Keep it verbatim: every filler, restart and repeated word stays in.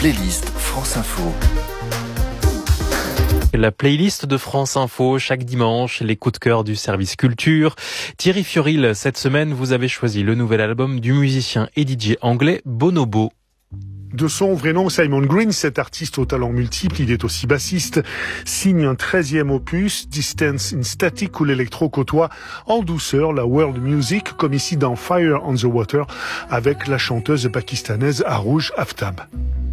playlist France Info. La playlist de France Info, chaque dimanche, les coups de cœur du service culture. Thierry Fioril, cette semaine, vous avez choisi le nouvel album du musicien et D J anglais Bonobo. De son vrai nom, Simon Green, cet artiste aux talents multiples, il est aussi bassiste, signe un treizième opus, Distance in Static, où l'électro côtoie en douceur la world music, comme ici dans Fire on the Water, avec la chanteuse pakistanaise Arooj Aftab.